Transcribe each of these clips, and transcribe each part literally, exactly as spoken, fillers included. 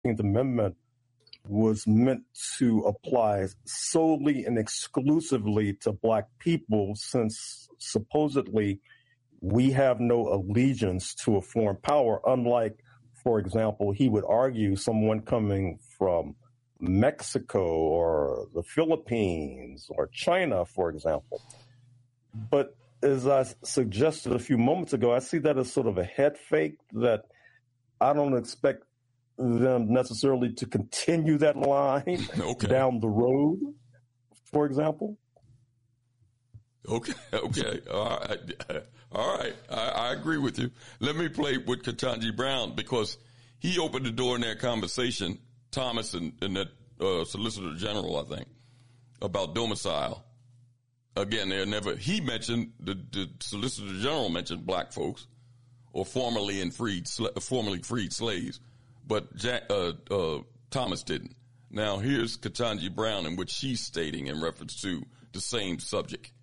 fourteenth Amendment was meant to apply solely and exclusively to Black people, since supposedly we have no allegiance to a foreign power, unlike, for example, he would argue someone coming from Mexico or the Philippines or China, for example. But as I suggested a few moments ago, I see that as sort of a head fake, that I don't expect them necessarily to continue that line okay. down the road, for example. Okay, okay, all right, all right. I, I agree with you. Let me play with Ketanji Brown, because he opened the door in that conversation, Thomas and, and that uh, Solicitor General, I think, about domicile. Again, they're never, he mentioned, the, the Solicitor General mentioned Black folks or formerly and freed, formerly freed slaves, but Jack, uh, uh, Thomas didn't. Now, here's Ketanji Brown and what she's stating in reference to the same subject.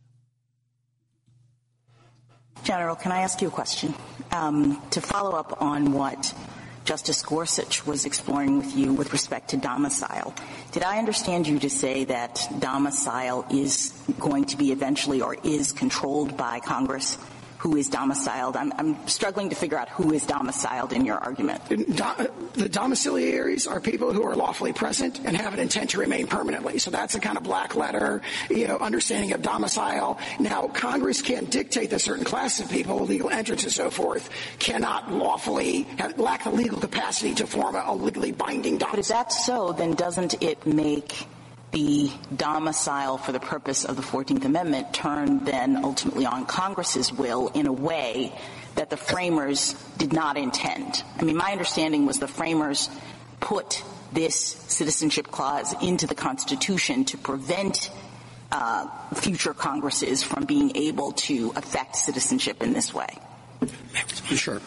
General, can I ask you a question? Um, to follow up on what Justice Gorsuch was exploring with you with respect to domicile, did I understand you to say that domicile is going to be eventually or is controlled by Congress? Who is domiciled? I'm, I'm struggling to figure out who is domiciled in your argument. Do, the domiciliaries are people who are lawfully present and have an intent to remain permanently. So that's a kind of black letter, you know, understanding of domicile. Now, Congress can't dictate that certain classes of people, legal entrants and so forth, cannot lawfully have, lack the legal capacity to form a, a legally binding domicile. But if that's so, then doesn't it make the domicile for the purpose of the fourteenth Amendment turn then ultimately on Congress's will in a way that the framers did not intend? I mean, my understanding was the framers put this citizenship clause into the Constitution to prevent uh, future Congresses from being able to affect citizenship in this way. Sure.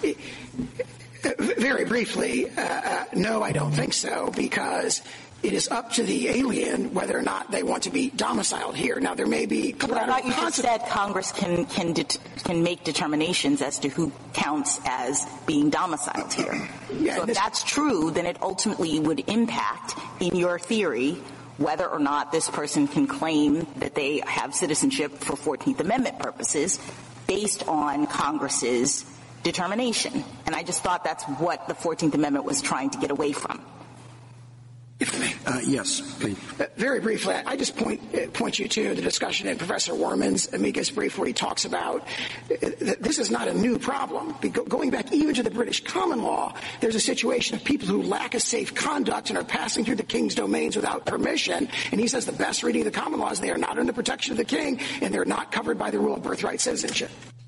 Very briefly, uh, uh, no, I don't think so, because it is up to the alien whether or not they want to be domiciled here. Now, there may be collateral consequences. You just said Congress can can det- can make determinations as to who counts as being domiciled here. Yeah, so if that's true, then it ultimately would impact, in your theory, whether or not this person can claim that they have citizenship for fourteenth Amendment purposes based on Congress's determination. And I just thought that's what the fourteenth Amendment was trying to get away from. If I may. Uh, yes, please. Uh, very briefly, I just point uh, point you to the discussion in Professor Werman's amicus brief, where he talks about uh, that this is not a new problem. Be- going back even to the British common law, there's a situation of people who lack a safe conduct and are passing through the king's domains without permission. And he says the best reading of the common law is they are not under the protection of the king and they're not covered by the rule of birthright citizenship.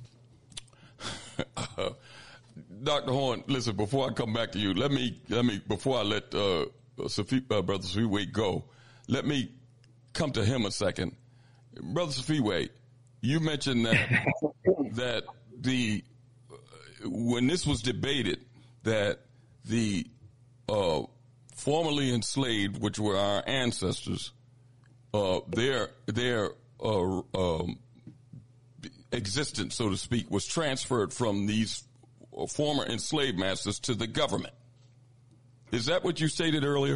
uh, Doctor Horne, listen, before I come back to you, let me, let me, before I let, uh, Sophie, uh, Brother Safiwe go, let me come to him a second. Brother Safiwe, you mentioned that that the uh, when this was debated, that the uh, formerly enslaved, which were our ancestors, uh, their their uh, um, existence, so to speak, was transferred from these former enslaved masters to the government. Is that what you stated earlier?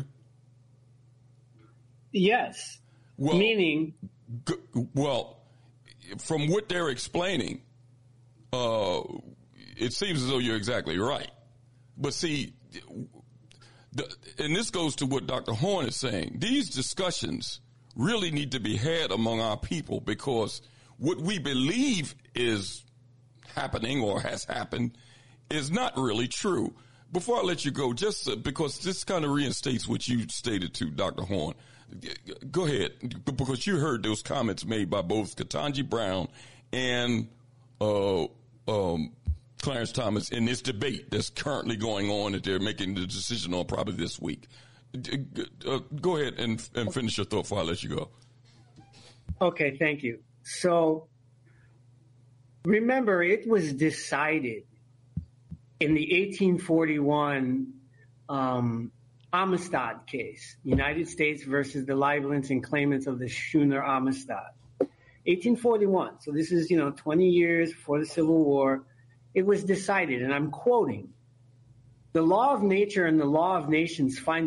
Yes. Well, Meaning? G- well, from what they're explaining, uh, it seems as though you're exactly right. But see, the, and this goes to what Doctor Horne is saying, these discussions really need to be had among our people, because what we believe is happening or has happened is not really true. Before I let you go, just uh, because this kind of reinstates what you stated to Doctor Horne, go ahead, because you heard those comments made by both Ketanji Brown and uh, um, Clarence Thomas in this debate that's currently going on that they're making the decision on probably this week. Uh, go ahead and, and finish your thought before I let you go. Okay, thank you. So remember, it was decided in the eighteen forty-one um, Amistad case, United States versus the libelants and claimants of the Schooner Amistad. eighteen forty-one. So this is, you know, twenty years before the Civil War. It was decided, and I'm quoting, The law of nature and the law of nations finds